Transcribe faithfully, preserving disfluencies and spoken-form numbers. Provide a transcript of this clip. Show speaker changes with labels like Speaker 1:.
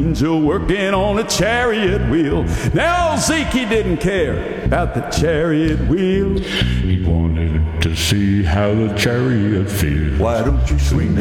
Speaker 1: angel working on a chariot wheel. Now Zeke, he didn't care about the chariot wheel.
Speaker 2: He wanted to see how the chariot feels.
Speaker 3: Why don't you swing